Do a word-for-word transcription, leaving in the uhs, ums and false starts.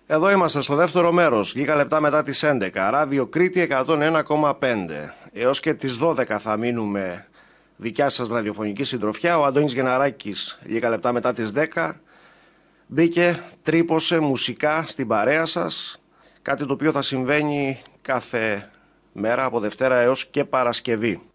Εδώ είμαστε στο δεύτερο μέρος, λίγα λεπτά μετά τις έντεκα. Ράδιο Κρήτη εκατόν ένα κόμμα πέντε. Έως και τις δώδεκα θα μείνουμε δικιά σας ραδιοφωνική συντροφιά. Ο Αντώνης Γεναράκης, λίγα λεπτά μετά τις δέκα, μπήκε, τρύπωσε μουσικά στην παρέα σας. Κάτι το οποίο θα συμβαίνει κάθε μέρα από Δευτέρα έως και Παρασκευή.